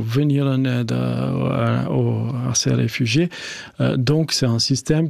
venir en aide à ces réfugiés. Donc, c'est un système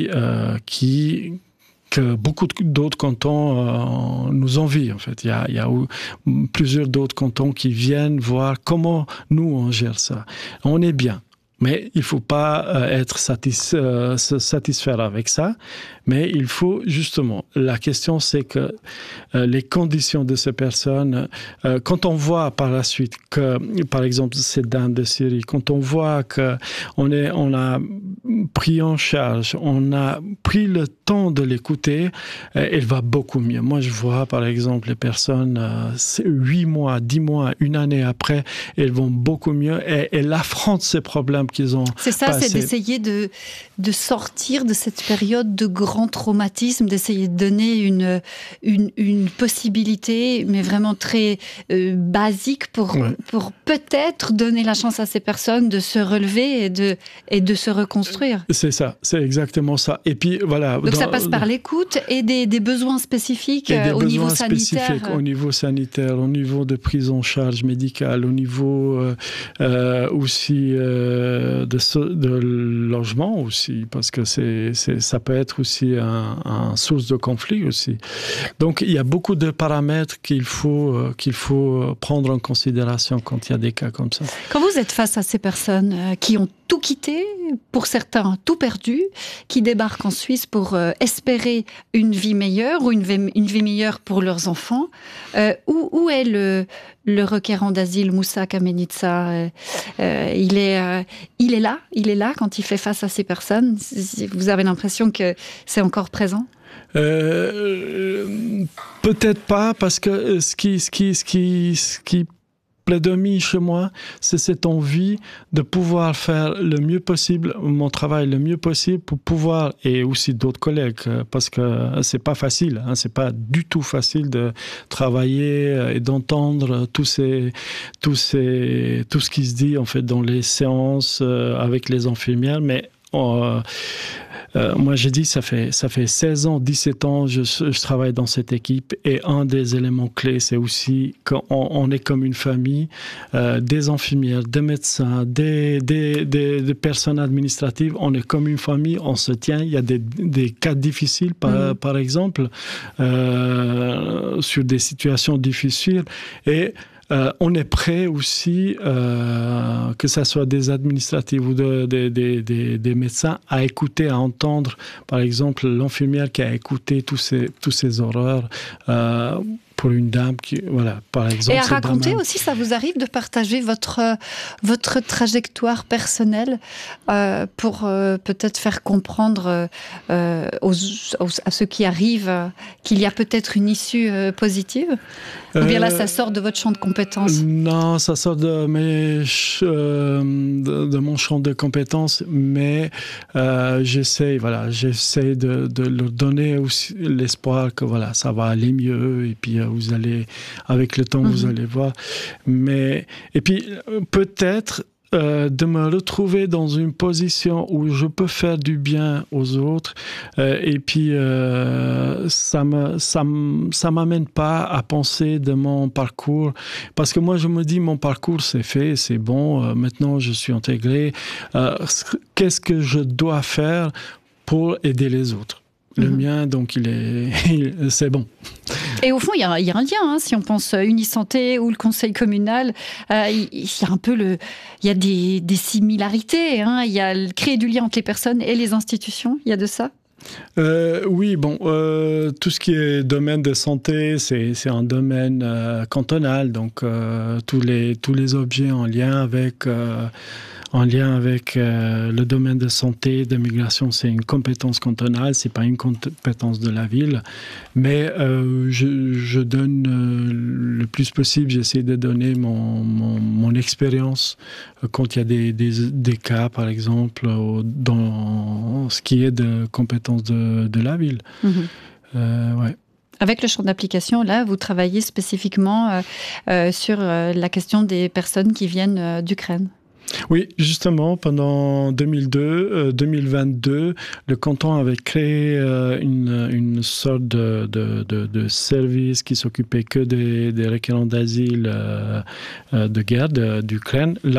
que beaucoup d'autres cantons nous envient, en fait. Il y a plusieurs d'autres cantons qui viennent voir comment nous, on gère ça. On est bien. Mais il ne faut pas se satisfaire avec ça. Mais il faut justement, la question c'est que les conditions de ces personnes, quand on voit par la suite que, par exemple, ces dames de Syrie, quand on voit qu'on a pris en charge, on a pris le temps de l'écouter, elle va beaucoup mieux. Moi, je vois par exemple les personnes 8 mois, 10 mois, une année après, elles vont beaucoup mieux et elles affrontent ces problèmes qu'ils ont. C'est ça, c'est d'essayer de sortir de cette période de grand traumatisme, d'essayer de donner une possibilité, mais vraiment très basique pour peut-être donner la chance à ces personnes de se relever et de se reconstruire. C'est ça, c'est exactement ça. Et puis voilà. Donc ça passe par l'écoute et des besoins spécifiques au niveau sanitaire. Au niveau sanitaire, au niveau de prise en charge médicale, au niveau aussi de logement aussi, parce que ça peut être aussi un source de conflit aussi. Donc il y a beaucoup de paramètres qu'il faut prendre en considération quand il y a des cas comme ça. Quand vous êtes face à ces personnes qui ont tout quitté, pour certains tout perdu, qui débarquent en Suisse pour espérer une vie meilleure ou une vie meilleure pour leurs enfants, où est le requérant d'asile Moussa Kamenitsa? Il est là quand il fait face à ces personnes. Vous avez l'impression que c'est encore présent? Peut-être pas, parce que ce qui prédomine chez moi, c'est cette envie de pouvoir faire le mieux possible, mon travail le mieux possible pour pouvoir, et aussi d'autres collègues, parce que c'est pas facile, c'est pas du tout facile de travailler et d'entendre tout ce qui se dit en fait dans les séances avec les infirmières, mais moi, j'ai dit, ça fait 16 ans, 17 ans, je travaille dans cette équipe, et un des éléments clés, c'est aussi qu'on est comme une famille, des infirmières, des médecins, des personnes administratives, on est comme une famille, on se tient. Il y a des cas difficiles, par exemple, sur des situations difficiles, et on est prêt aussi, que ce soit des administratifs ou des médecins, à écouter, à entendre, par exemple, l'infirmière qui a écouté tous ces horreurs pour une dame qui, voilà, par exemple. Et à raconter aussi, ça vous arrive de partager votre trajectoire personnelle pour peut-être faire comprendre à ceux qui arrivent qu'il y a peut-être une issue positive? Ou bien là, ça sort de votre champ de compétences? Non, ça sort de mon champ de compétences, mais j'essaie de leur donner aussi l'espoir que voilà, ça va aller mieux, et puis vous allez, avec le temps, vous allez voir. Et puis peut-être de me retrouver dans une position où je peux faire du bien aux autres, et puis ça m'amène pas à penser de mon parcours, parce que moi je me dis mon parcours c'est fait, c'est bon, maintenant je suis intégré, qu'est-ce que je dois faire pour aider les autres? Le mien, donc, c'est bon. Et au fond, il y a un lien, si on pense Unisanté ou le conseil communal, il y a un peu il y a des similarités, il y a créer du lien entre les personnes et les institutions, il y a de ça? Oui, bon, tout ce qui est domaine de santé, c'est un domaine cantonal, donc tous les objets en lien avec le domaine de santé, de migration, c'est une compétence cantonale, c'est pas une compétence de la ville. Mais je donne le plus possible, j'essaie de donner mon expérience quand il y a des cas, par exemple, dans ce qui est de compétences de la ville. Ouais. Avec le champ d'application, là, vous travaillez spécifiquement sur la question des personnes qui viennent d'Ukraine. Oui, justement, pendant 2022, le canton avait créé une sorte de service qui s'occupait que des requérants d'asile de guerre d'Ukraine.